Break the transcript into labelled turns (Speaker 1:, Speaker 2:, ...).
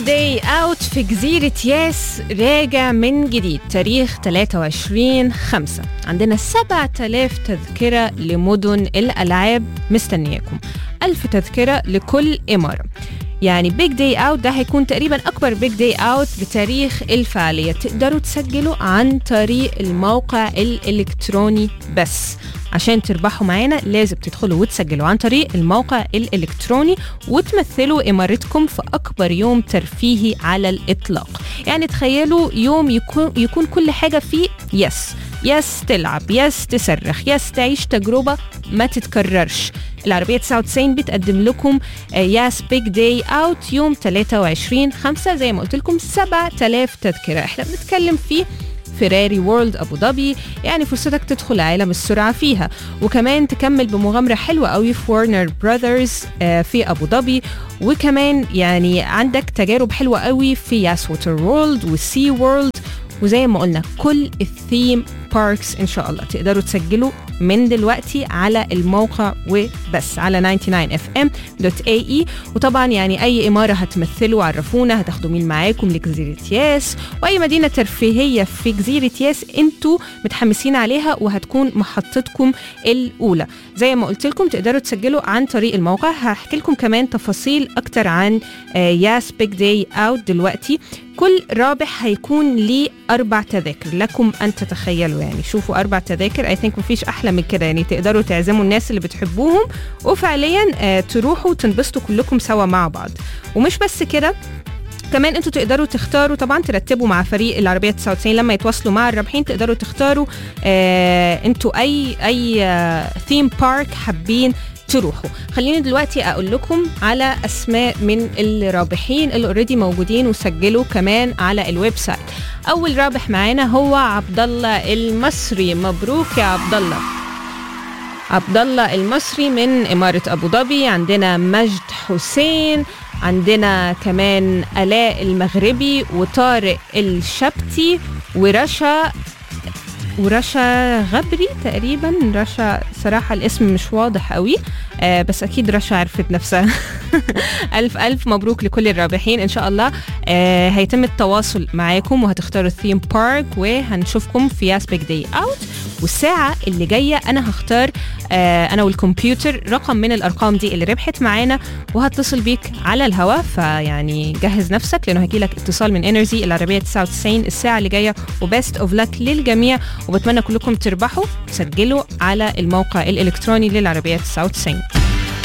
Speaker 1: داي اوت في جزيرة ياس راجع من جديد تاريخ 23/5. عندنا 7000 تذكرة لمدن الألعاب مستنياكم، 1000 تذكرة لكل إمارة. يعني بيج داي اوت ده هيكون تقريبا أكبر بيج داي اوت بتاريخ الفعالية. تقدروا تسجلوا عن طريق الموقع الإلكتروني بس. عشان تربحوا معانا لازم تدخلوا وتسجلوا عن طريق الموقع الإلكتروني وتمثلوا إمارتكم في أكبر يوم ترفيهي على الإطلاق. يعني تخيلوا يوم يكون كل حاجة فيه يس تلعب، يس تصرخ، يس تعيش تجربة ما تتكررش. العربية 99 بتقدم لكم ياس بيج داي اوت يوم 23/5. زي ما قلت لكم 7000 تذكرة. احنا بنتكلم فيه فيراري وورلد أبو ظبي، يعني فرصتك تدخل عالم السرعة فيها، وكمان تكمل بمغامرة حلوة قوي في وارنر براذرز في أبو ظبي، وكمان يعني عندك تجارب حلوة قوي في ياس ووتر وورلد والسي وورلد، وزي ما قلنا كل الثيم باركس إن شاء الله. تقدروا تسجلوا من دلوقتي على الموقع وبس على 99fm.ae. وطبعا يعني أي إمارة هتمثلوا عرفونا هتاخدوا مين معاكم لجزيرة ياس، وأي مدينة ترفيهية في جزيرة ياس انتوا متحمسين عليها وهتكون محطتكم الأولى. زي ما قلت لكم تقدروا تسجلوا عن طريق الموقع. هحكي لكم كمان تفاصيل أكتر عن ياس بيج داي أوت دلوقتي. كل رابح هيكون ليه 4 تذاكر لكم أن تتخيلوا. يعني شوفوا 4 تذاكر I think مفيش أحلى من كده. يعني تقدروا تعزموا الناس اللي بتحبوهم وفعليا تروحوا تنبسطوا كلكم سوا مع بعض. ومش بس كده، كمان انتوا تقدروا تختاروا طبعا ترتبوا مع فريق العربية 99 لما يتواصلوا مع الرابحين. تقدروا تختاروا انتوا اي ثيم بارك حابين تروحوا. خليني دلوقتي أقول لكم على أسماء من الرابحين اللي اوريدي موجودين وسجلوا كمان على الويب سايت. أول رابح معانا هو عبد الله المصري. مبروك يا عبد الله. عبد الله المصري من إمارة أبو ظبي. عندنا مجد حسين، عندنا كمان آلاء المغربي وطارق الشبتي ورشا غبري تقريبا. رشا صراحة الاسم مش واضح قوي بس أكيد رشا عرفت نفسها. ألف مبروك لكل الرابحين. إن شاء الله هيتم التواصل معاكم وهتختاروا الثيم بارك وهنشوفكم في ياس بيج داي أوت. والساعة اللي جاية أنا هختار أنا والكمبيوتر رقم من الأرقام دي اللي ربحت معانا وهتصل بيك على الهواء. فيعني جهز نفسك لأنه هيجيلك اتصال من إنرجي العربية 99 الساعة اللي جاية. وبست أوف لك للجميع، وبتمنى كلكم تربحوا. سجلوا على الموقع الإلكتروني للعربية 99.